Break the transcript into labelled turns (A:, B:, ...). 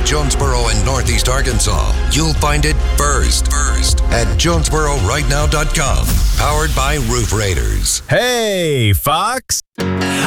A: Jonesboro and Northeast Arkansas, you'll find it first at JonesboroRightNow.com. Powered by Roof Raiders.
B: Hey, Fox.